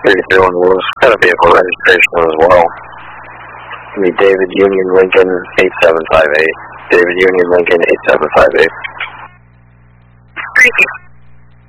33 Wolves, got a vehicle registration as well. Give me David Union Lincoln 8758. David Union Lincoln 8758. Thank you.